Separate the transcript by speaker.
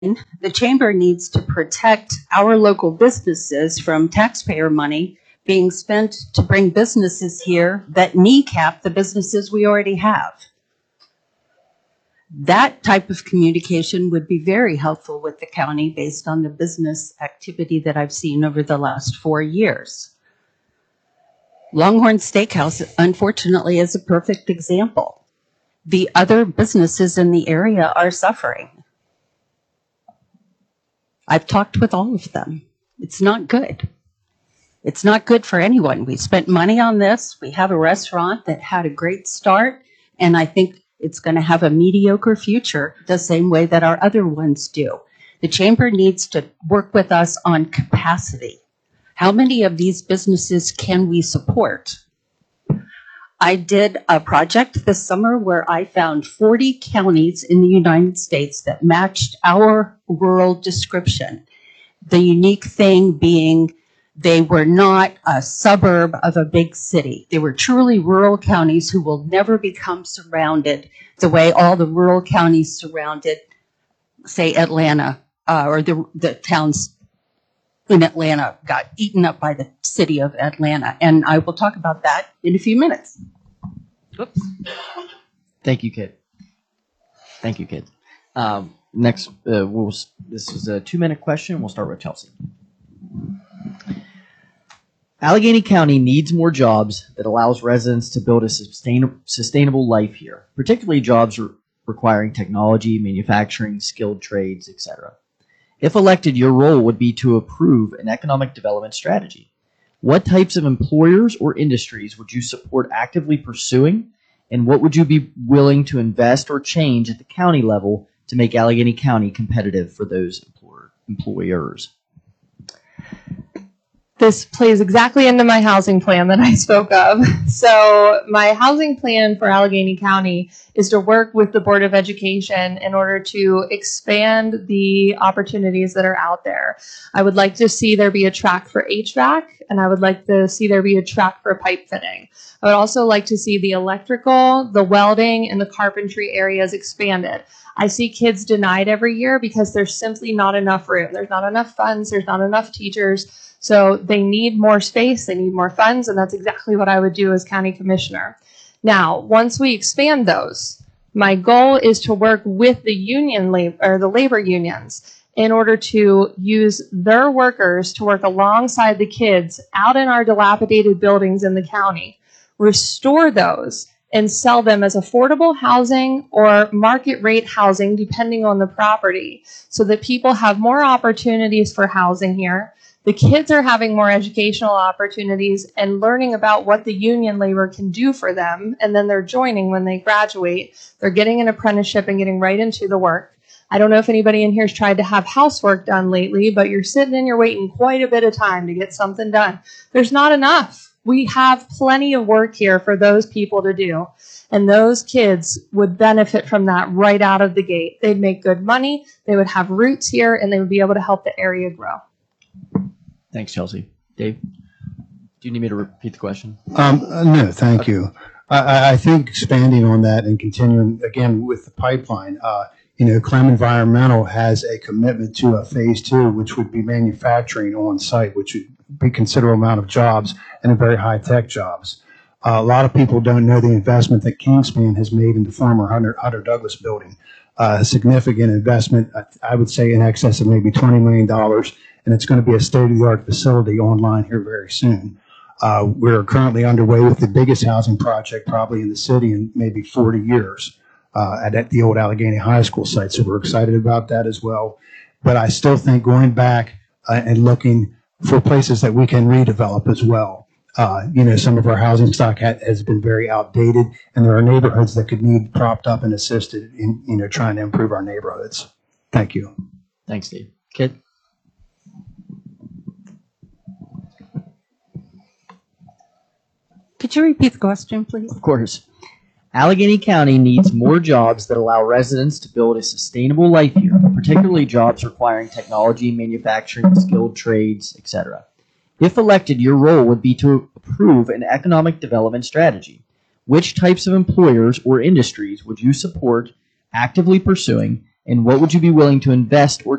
Speaker 1: the chamber needs to protect our local businesses from taxpayer money being spent to bring businesses here that kneecap the businesses we already have. That type of communication would be very helpful with the county based on the business activity that I've seen over the last 4 years. Longhorn Steakhouse, unfortunately, is a perfect example. The other businesses in the area are suffering. I've talked with all of them. It's not good. It's not good for anyone. We spent money on this. We have a restaurant that had a great start, and I think it's going to have a mediocre future the same way that our other ones do. The chamber needs to work with us on capacity. How many of these businesses can we support? I did a project this summer where I found 40 counties in the United States that matched our rural description. The unique thing being they were not a suburb of a big city. They were truly rural counties who will never become surrounded the way all the rural counties surrounded, say, Atlanta, or the towns in Atlanta got eaten up by the city of Atlanta. And I will talk about that in a few minutes. Oops.
Speaker 2: Thank you, Kit. Thank you, Kit. Next, this is a 2-minute question. We'll start with Chelsea. Allegheny County needs more jobs that allows residents to build a sustainable life here, particularly jobs requiring technology, manufacturing, skilled trades, etc. If elected, your role would be to approve an economic development strategy. What types of employers or industries would you support actively pursuing, and what would you be willing to invest or change at the county level to make Allegheny County competitive for those employers?
Speaker 3: This plays exactly into my housing plan that I spoke of. So my housing plan for Allegheny County is to work with the Board of Education in order to expand the opportunities that are out there. I would like to see there be a track for HVAC, and I would like to see there be a track for pipe fitting. I would also like to see the electrical, the welding, and the carpentry areas expanded. I see kids denied every year because there's simply not enough room. There's not enough funds. There's not enough teachers. So they need more space, they need more funds, and that's exactly what I would do as county commissioner. Now, once we expand those, my goal is to work with the labor unions in order to use their workers to work alongside the kids out in our dilapidated buildings in the county, restore those, and sell them as affordable housing or market rate housing, depending on the property, so that people have more opportunities for housing here. The kids are having more educational opportunities and learning about what the union labor can do for them, and then they're joining when they graduate. They're getting an apprenticeship and getting right into the work. I don't know if anybody in here has tried to have housework done lately, but you're sitting and you're waiting quite a bit of time to get something done. There's not enough. We have plenty of work here for those people to do, and those kids would benefit from that right out of the gate. They'd make good money, they would have roots here, and they would be able to help the area grow.
Speaker 2: Thanks, Chelsea. Dave, do you need me to repeat the question?
Speaker 4: No, thank you. I think expanding on that and continuing again with the pipeline, Clem Environmental has a commitment to a phase 2, which would be manufacturing on site, which would be a considerable amount of jobs and very high tech jobs. A lot of people don't know the investment that Kingspan has made in the former Hunter Douglas building. A significant investment, I would say in excess of maybe $20 million. And it's going to be a state-of-the-art facility online here very soon. We're currently underway with the biggest housing project probably in the city in maybe 40 years at the old Allegheny High School site. So we're excited about that as well. But I still think going back and looking for places that we can redevelop as well. Some of our housing stock has been very outdated, and there are neighborhoods that could need propped up and assisted in trying to improve our neighborhoods. Thank you.
Speaker 2: Thanks, Dave. Kit?
Speaker 1: Could you repeat the question, please?
Speaker 2: Of course. Allegheny County needs more jobs that allow residents to build a sustainable life here, particularly jobs requiring technology, manufacturing, skilled trades, etc. If elected, your role would be to approve an economic development strategy. Which types of employers or industries would you support actively pursuing, And what would you be willing to invest or